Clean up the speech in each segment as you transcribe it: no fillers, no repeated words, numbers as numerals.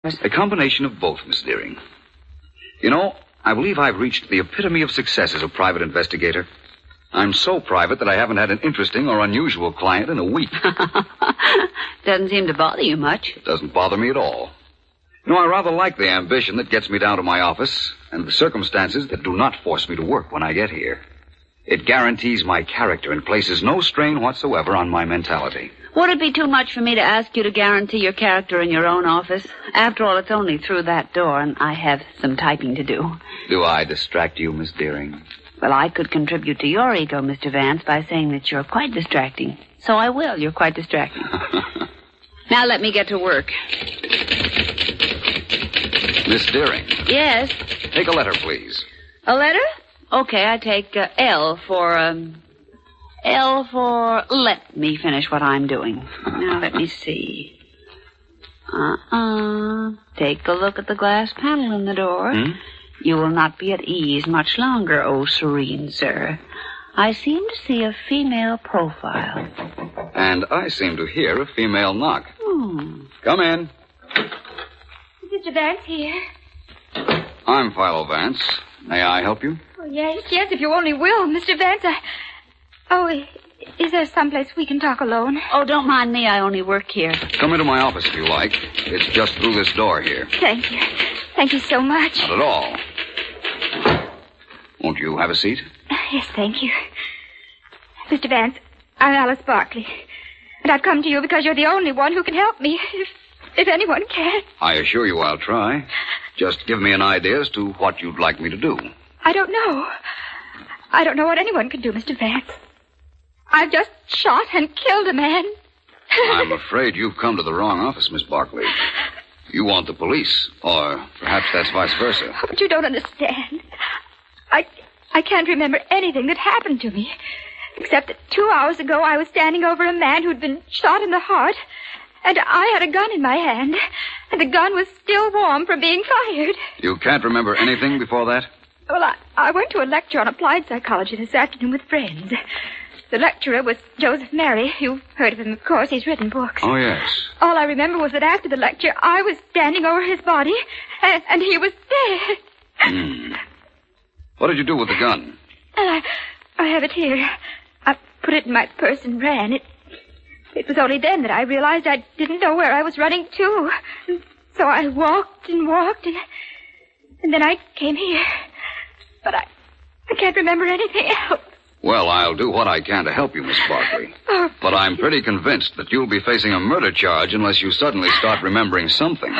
A combination of both, Miss Deering. You know, I believe I've reached the epitome of success as a private investigator. I'm so private that I haven't had an interesting or unusual client in a week. Doesn't seem to bother you much. It doesn't bother me at all. You know, I rather like the ambition that gets me down to my office and the circumstances that do not force me to work when I get here. It guarantees my character and places no strain whatsoever on my mentality. Would it be too much for me to ask you to guarantee your character in your own office? After all, it's only through that door, and I have some typing to do. Do I distract you, Miss Deering? Well, I could contribute to your ego, Mr. Vance, by saying that you're quite distracting. So I will. You're quite distracting. Now let me get to work. Miss Deering. Yes? Take a letter, please. A letter? Okay, I take L for let me finish what I'm doing. Now, let me see. Take a look at the glass panel in the door. You will not be at ease much longer, oh serene sir. I seem to see a female profile. And I seem to hear a female knock. Come in. Mr. Vance here. I'm Philo Vance. May I help you? Oh, yes, if you only will, Mr. Vance. Is there someplace we can talk alone? Oh, don't mind me. I only work here. Come into my office if you like. It's just through this door here. Thank you. Thank you so much. Not at all. Won't you have a seat? Yes, thank you. Mr. Vance, I'm Alice Barkley. And I've come to you because you're the only one who can help me, if anyone can. I assure you I'll try. Just give me an idea as to what you'd like me to do. I don't know. I don't know what anyone can do, Mr. Vance. I've just shot and killed a man. I'm afraid you've come to the wrong office, Miss Barkley. You want the police, or perhaps that's vice versa. But you don't understand. I can't remember anything that happened to me, except that 2 hours ago I was standing over a man who'd been shot in the heart, and I had a gun in my hand, and the gun was still warm from being fired. You can't remember anything before that? Well, I went to a lecture on applied psychology this afternoon with friends. The lecturer was Joseph Mary. You've heard of him, of course. He's written books. Oh, yes. All I remember was that after the lecture, I was standing over his body, and he was dead. What did you do with the gun? I have it here. I put it in my purse and ran. It was only then that I realized I didn't know where I was running to. And so I walked, and then I came here. But I can't remember anything else. Well, I'll do what I can to help you, Miss Barkley. But I'm pretty convinced that you'll be facing a murder charge unless you suddenly start remembering something.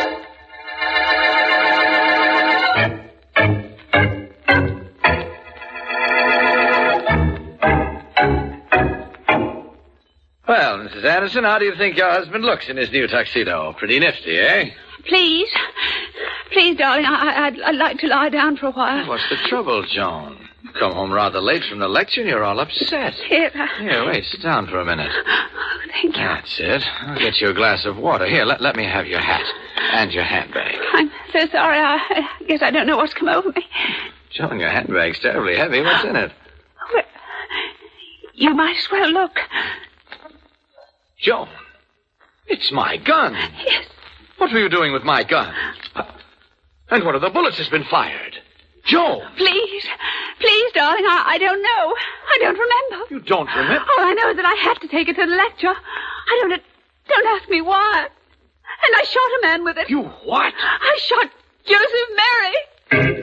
Well, Mrs. Anderson, how do you think your husband looks in his new tuxedo? Pretty nifty, eh? Please, darling, I'd like to lie down for a while. What's the trouble, Joan? You come home rather late from the lecture and you're all upset. Here, wait, sit down for a minute. Oh, thank you. That's it. I'll get you a glass of water. Here, let me have your hat and your handbag. I'm so sorry. I guess I don't know what's come over me. Joan, your handbag's terribly heavy. What's in it? Well, you might as well look. Joan, it's my gun. Yes. What were you doing with my gun? And one of the bullets has been fired. Joan! Please, darling, I don't know. I don't remember. You don't remember? All I know is that I had to take it to the lecture. Don't ask me why. And I shot a man with it. You what? I shot Joseph Mary.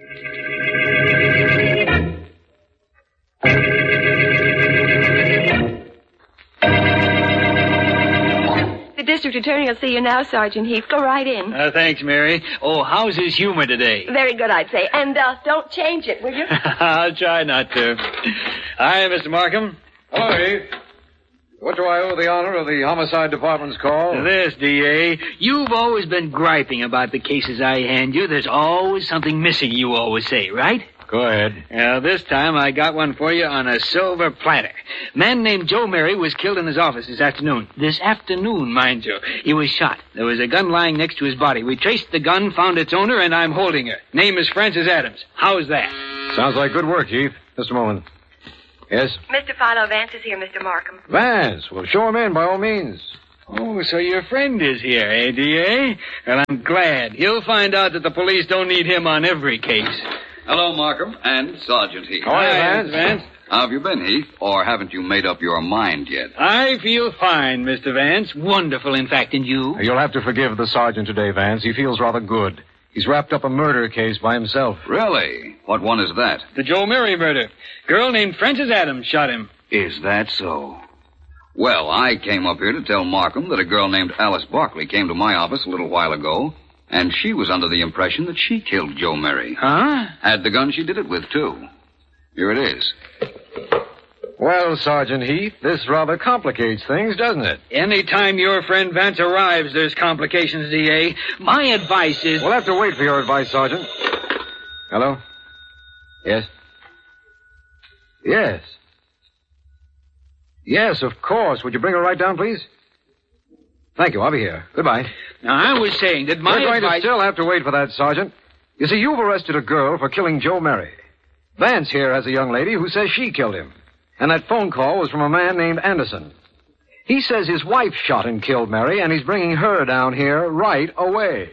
The district attorney will see you now, Sergeant Heath. Go right in. Thanks, Mary. Oh, how's his humor today? Very good, I'd say. And don't change it, will you? I'll try not to. Hi, Mr. Markham. Hello, Heath. What do I owe the honor of the homicide department's call? This, D.A. You've always been griping about the cases I hand you. There's always something missing, you always say, right? Go ahead. This time I got one for you on a silver platter. Man named Joe Mary was killed in his office this afternoon. This afternoon, mind you. He was shot. There was a gun lying next to his body. We traced the gun, found its owner, and I'm holding her. Name is Frances Adams. How's that? Sounds like good work, Heath. Just a moment. Yes? Mr. Philo Vance is here, Mr. Markham. Vance. Well, show him in, by all means. Oh, so your friend is here, eh, D.A.? Well, I'm glad. He'll find out that the police don't need him on every case. Hello, Markham, and Sergeant Heath. How are you, Hi, Vance? Vance. How have you been, Heath? Or haven't you made up your mind yet? I feel fine, Mr. Vance. Wonderful, in fact, and you? You'll have to forgive the sergeant today, Vance. He feels rather good. He's wrapped up a murder case by himself. Really? What one is that? The Joe Murray murder. Girl named Frances Adams shot him. Is that so? Well, I came up here to tell Markham that a girl named Alice Barkley came to my office a little while ago, and she was under the impression that she killed Joe Murray. Huh? Had the gun she did it with, too. Here it is. Well, Sergeant Heath, this rather complicates things, doesn't it? Any time your friend Vance arrives, there's complications, D.A. My advice is... We'll have to wait for your advice, Sergeant. Hello? Yes? Yes. Yes, of course. Would you bring her right down, please? Thank you. I'll be here. Goodbye. Now, I was saying that my We're going to advice... still have to wait for that, Sergeant. You see, you've arrested a girl for killing Joe Murray. Vance here has a young lady who says she killed him. And that phone call was from a man named Anderson. He says his wife shot and killed Mary, and he's bringing her down here right away.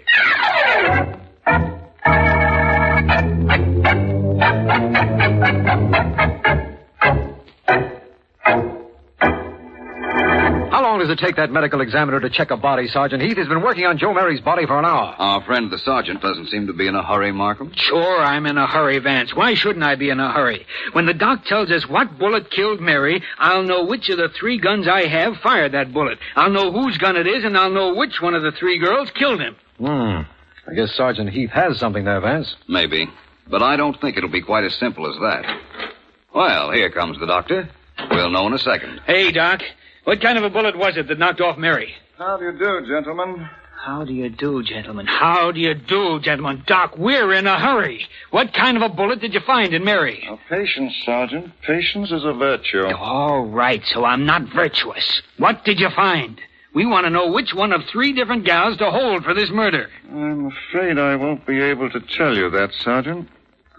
How long does it take that medical examiner to check a body, Sergeant Heath? He's been working on Joe Mary's body for an hour. Our friend the sergeant doesn't seem to be in a hurry, Markham. Sure, I'm in a hurry, Vance. Why shouldn't I be in a hurry? When the doc tells us what bullet killed Mary, I'll know which of the 3 guns I have fired that bullet. I'll know whose gun it is, and I'll know which one of the 3 girls killed him. I guess Sergeant Heath has something there, Vance. Maybe. But I don't think it'll be quite as simple as that. Well, here comes the doctor. We'll know in a second. Hey, Doc. What kind of a bullet was it that knocked off Mary? How do you do, gentlemen? How do you do, gentlemen? How do you do, gentlemen? Doc, we're in a hurry. What kind of a bullet did you find in Mary? Patience, Sergeant. Patience is a virtue. All right, so I'm not virtuous. What did you find? We want to know which one of 3 different gals to hold for this murder. I'm afraid I won't be able to tell you that, Sergeant.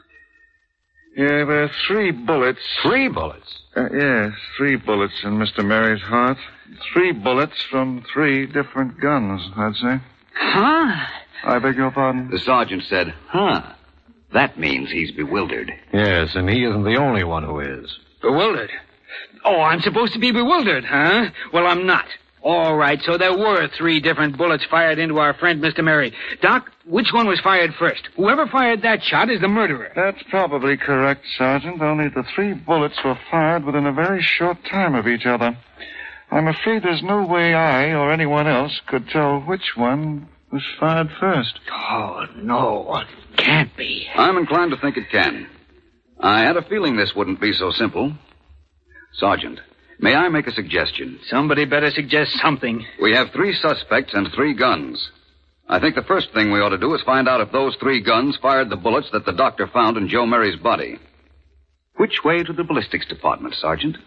Yeah, there are 3 bullets. 3 bullets? Yes, 3 bullets in Mr. Mary's heart. 3 bullets from 3 different guns, I'd say. Huh? I beg your pardon? The sergeant said, huh. That means he's bewildered. Yes, and he isn't the only one who is. Bewildered? Oh, I'm supposed to be bewildered, huh? Well, I'm not. All right, so there were 3 different bullets fired into our friend, Mr. Murray. Doc, which one was fired first? Whoever fired that shot is the murderer. That's probably correct, Sergeant, only the 3 bullets were fired within a very short time of each other. I'm afraid there's no way I or anyone else could tell which one was fired first. Oh, no, it can't be. I'm inclined to think it can. I had a feeling this wouldn't be so simple. Sergeant, may I make a suggestion? Somebody better suggest something. We have 3 suspects and 3 guns. I think the first thing we ought to do is find out if those 3 guns fired the bullets that the doctor found in Joe Mary's body. Which way to the ballistics department, Sergeant?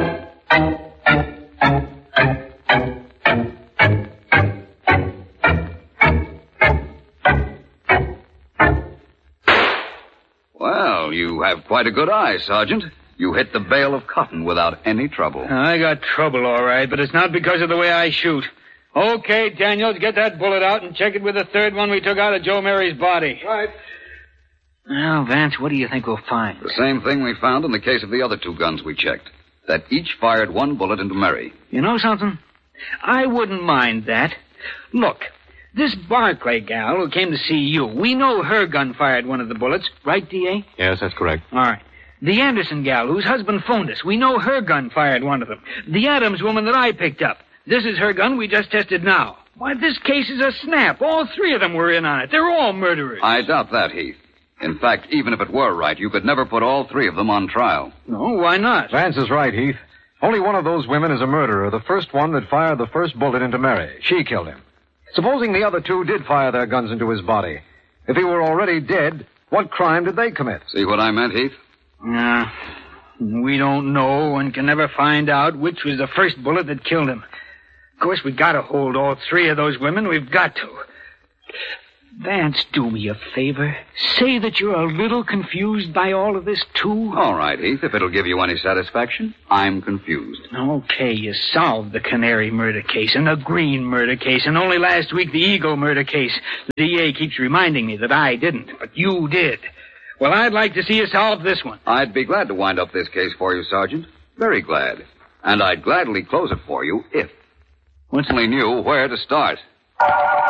Well, you have quite a good eye, Sergeant. You hit the bale of cotton without any trouble. I got trouble, all right, but it's not because of the way I shoot. Okay, Daniels, get that bullet out and check it with the 3rd one we took out of Joe Mary's body. Right. Now, Vance, what do you think we'll find? The same thing we found in the case of the other 2 guns we checked. That each fired 1 bullet into Mary. You know something? I wouldn't mind that. Look, this Barclay gal who came to see you, we know her gun fired one of the bullets, right, D.A.? Yes, that's correct. All right. The Anderson gal whose husband phoned us, we know her gun fired one of them. The Adams woman that I picked up, this is her gun we just tested now. Why, this case is a snap. All 3 of them were in on it. They're all murderers. I doubt that, Heath. In fact, even if it were right, you could never put all 3 of them on trial. No, why not? Vance is right, Heath. Only one of those women is a murderer, the first one that fired the first bullet into Mary. She killed him. Supposing the other 2 did fire their guns into his body. If he were already dead, what crime did they commit? See what I meant, Heath? We don't know and can never find out which was the first bullet that killed him. Of course, we got to hold all 3 of those women. We've got to. Vance, do me a favor. Say that you're a little confused by all of this, too. All right, Heath, if it'll give you any satisfaction, I'm confused. Okay, you solved the Canary murder case and the Green murder case, and only last week the Eagle murder case. The DA keeps reminding me that I didn't, but you did. Well, I'd like to see you solve this one. I'd be glad to wind up this case for you, Sergeant. Very glad. And I'd gladly close it for you if only knew where to start.